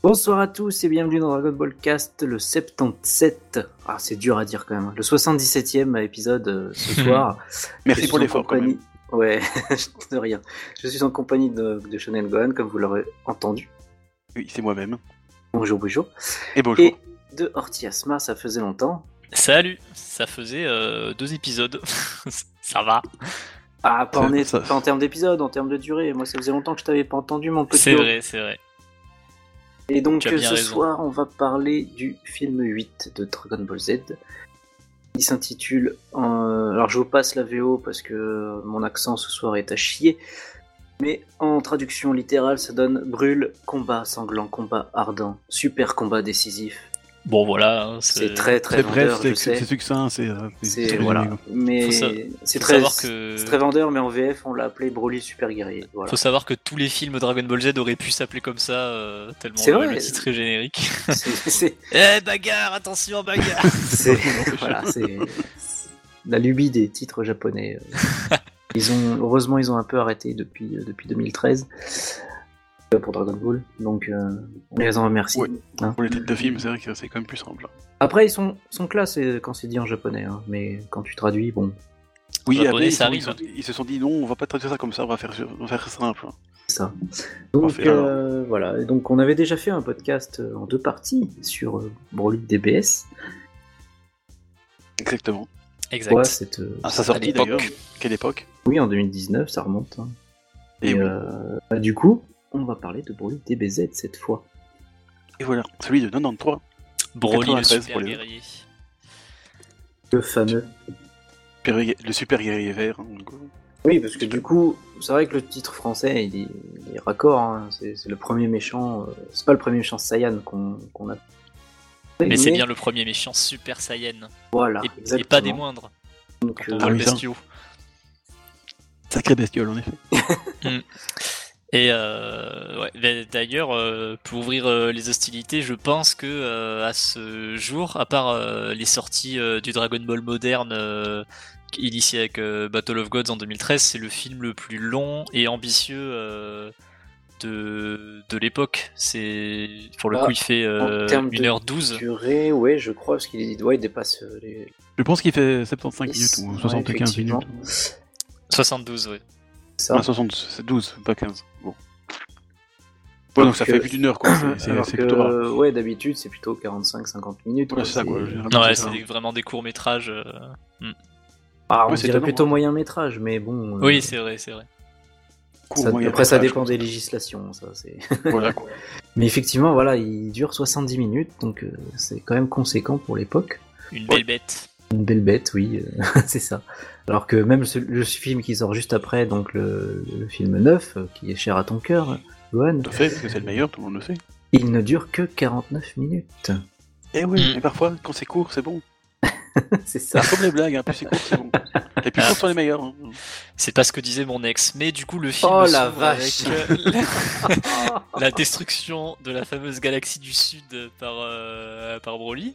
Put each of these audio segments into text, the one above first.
Bonsoir à tous et bienvenue dans Dragon Ball Cast, le 77. Ah, c'est dur à dire quand même. Le 77e épisode ce soir. Merci pour l'effort quand même. Ouais, de rien. Je suis en compagnie de Shonen Gohan, comme vous l'aurez entendu. Oui, c'est moi-même. Bonjour. Et bonjour. Et de Horty Asma, ça faisait longtemps. Salut, ça faisait 2 épisodes. Ça va. Ah, pas en termes d'épisodes, en termes de durée. Moi, ça faisait longtemps que je t'avais pas entendu, mon petit. C'est vrai. Et donc ce soir, on va parler du film 8 de Dragon Ball Z. Il s'intitule... Alors je vous passe la VO parce que mon accent ce soir est à chier. Mais en traduction littérale, ça donne brûle, combat sanglant, combat ardent, super combat décisif. Bon voilà, c'est très vendeur, je sais. C'est succinct, c'est voilà. Mais c'est très vendeur, mais en VF on l'a appelé Broly super guerrier. Voilà. Faut savoir que tous les films Dragon Ball Z auraient pu s'appeler comme ça, tellement le titre est générique. Bagarre, attention bagarre. c'est la lubie des titres japonais. Heureusement ils ont un peu arrêté depuis 2013. Pour Dragon Ball, donc on les en remercie. Ouais. Pour les titres de films, c'est vrai que c'est quand même plus simple. Après, ils sont classe quand c'est dit en japonais, hein, mais quand tu traduis, bon. Oui, après, ils se sont dit non, on va pas traduire ça comme ça, on va faire simple. C'est ça. Donc voilà, et donc on avait déjà fait un podcast en 2 parties sur Broly DBS. Exactement. Exact. Ouais, ça sortit d'ailleurs. Quelle époque ? Oui, en 2019, ça remonte. Hein. Et oui. Du coup, on va parler de Broly DBZ cette fois. Et voilà, celui de 93. Broly le super guerrier. Le fameux. Le super guerrier vert. Hein, oui, parce que du coup, c'est vrai que le titre français, il est raccord. Hein, c'est le premier méchant. C'est pas le premier méchant Saiyan qu'on a. Mais c'est bien le premier méchant Super Saiyan. Voilà. Et pas des moindres. Donc, quand on voit le bestiau. Sacré bestiole en effet. Et d'ailleurs, pour ouvrir les hostilités, je pense que à ce jour, à part les sorties du Dragon Ball moderne initié avec Battle of Gods en 2013, c'est le film le plus long et ambitieux de l'époque. C'est pour le coup, il fait 1h12. Durée, ouais, je crois, parce qu'il dépasse les. Je pense qu'il fait 75 minutes ou 75 minutes. 72, ouais. Ça. Ah, 72, c'est 12, pas 15. Bon. Ouais, donc ça fait plus d'1 heure, quoi. C'est plutôt rare. Ouais, d'habitude, c'est plutôt 45-50 minutes. Ouais, c'est ça, quoi. Ouais, c'est vraiment des courts-métrages. On dirait plutôt moyen-métrage, mais bon. Oui, c'est vrai. Après, ça dépend des législations, ça. Voilà, quoi. Mais effectivement, voilà, il dure 70 minutes, donc c'est quand même conséquent pour l'époque. Une belle bête. Une belle bête, oui, c'est ça. Alors que même le film qui sort juste après, donc le film 9, qui est cher à ton cœur, Gohan. Tout à fait, parce que c'est le meilleur, tout le monde le sait. Il ne dure que 49 minutes. Eh oui, mais parfois, quand c'est court, c'est bon. C'est ça. Comme les blagues, plus c'est court, c'est bon. Les plus courts sont les meilleurs. Hein. C'est pas ce que disait mon ex, mais du coup, le film s'ouvre avec la destruction de la fameuse galaxie du Sud par Broly.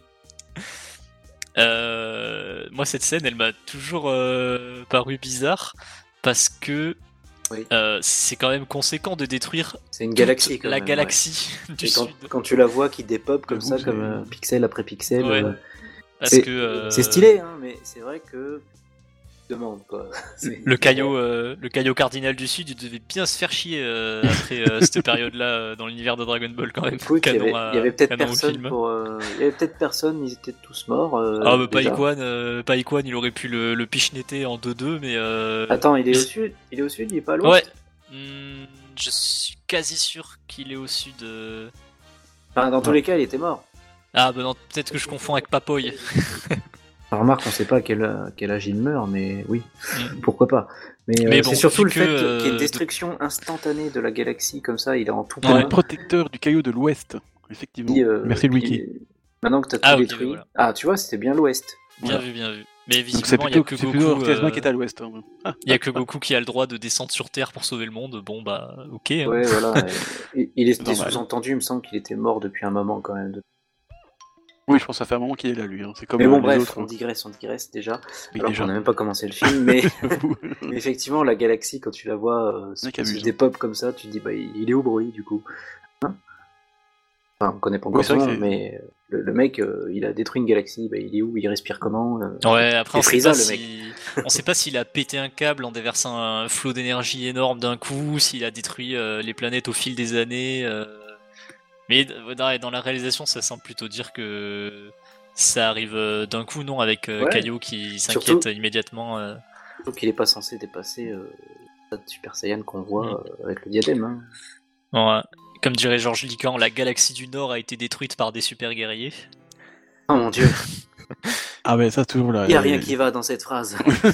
Moi, cette scène, elle m'a toujours paru bizarre parce que c'est quand même conséquent de détruire une galaxie, la galaxie du Sud. Quand tu la vois qui dépop comme ça, comme pixel après pixel, c'est stylé, hein, mais c'est vrai que demande quoi. Le caillot cardinal du Sud, il devait bien se faire chier après cette période-là dans l'univers de Dragon Ball quand même. Écoute, il y avait peut-être personne, ils étaient tous morts. Paikwan, il aurait pu le pichenetter en 2-2, mais. Attends, il est au sud, il est pas à l'ouest. Ouais. Je suis quasi sûr qu'il est au sud. Enfin, dans tous les cas, il était mort. Ah bah non, peut-être que je confonds avec Papoy. Remarque, on sait pas à quel âge il meurt, mais oui, pourquoi pas. Mais bon, c'est surtout le fait qu'il y ait une destruction instantanée de la galaxie, comme ça, il est en tout point. Le protecteur du caillou de l'ouest, effectivement. Merci le wiki. Maintenant que t'as tout détruit. Voilà. Ah, tu vois, c'était bien l'ouest. Bien vu. Mais visiblement, il y a que Goku qui est à l'ouest. Il y a que Goku qui a le droit de descendre sur Terre pour sauver le monde. Bon bah, ok. Hein. Ouais, voilà. Il était sous-entendu, il me semble qu'il était mort depuis un moment quand même. Oui, je pense que ça fait un moment qu'il est là, lui. Hein. C'est comme mais bon, les bref, autres. on digresse déjà. Oui, alors qu'on n'a même pas commencé le film, mais effectivement, la galaxie, quand tu la vois se dépop comme ça, tu te dis, bah, il est où Broly, du coup, hein? Enfin, on connaît pas encore son nom, mais le mec, il a détruit une galaxie. Bah, il est où? Il respire comment? Ouais, après, on sait pas s'il a pété un câble en déversant un flot d'énergie énorme d'un coup, s'il a détruit les planètes au fil des années. Mais dans la réalisation, ça semble plutôt dire que ça arrive d'un coup, non, avec Kaio qui s'inquiète immédiatement. Surtout qu'il est pas censé dépasser le Super Saiyan qu'on voit avec le diadème. Hein. Ouais. Comme dirait Georges Lican, la galaxie du Nord a été détruite par des super guerriers. Oh mon dieu. Ah ben ça toujours là. Il n'y a rien qui va dans cette phrase.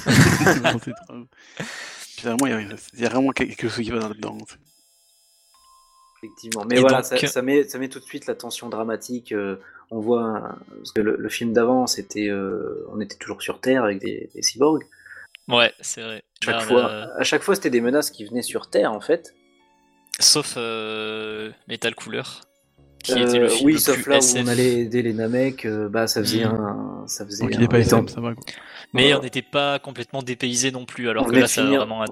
Finalement, il y a vraiment quelque chose qui va là-dedans. Effectivement. Mais voilà, donc... ça met tout de suite la tension dramatique. On voit parce que le film d'avant, c'était, on était toujours sur Terre avec des cyborgs. Ouais, c'est vrai. À chaque fois, c'était des menaces qui venaient sur Terre en fait. Sauf Metal Couleur. Qui était le film oui, le sauf plus là SF. où on allait aider les Namek, ça faisait Donc il est pas SM, ça va quoi. Mais on n'était pas complètement dépaysé non plus, alors que là ça a vraiment